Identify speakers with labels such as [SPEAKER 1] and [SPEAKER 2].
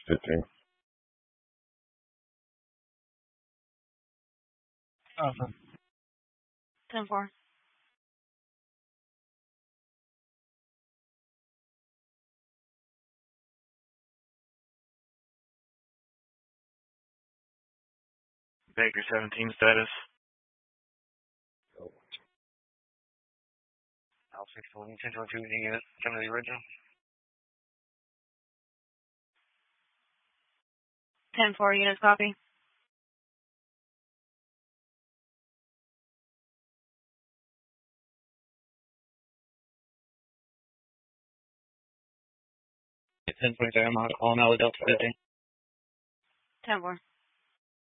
[SPEAKER 1] 15.
[SPEAKER 2] Awesome.
[SPEAKER 3] 10-4.
[SPEAKER 2] Baker 17 status. Alpha 6 1022 unit. Come to the original.
[SPEAKER 3] 10-4 units copy.
[SPEAKER 2] It's 10.5. I'm on Delta 15.
[SPEAKER 3] 10-4.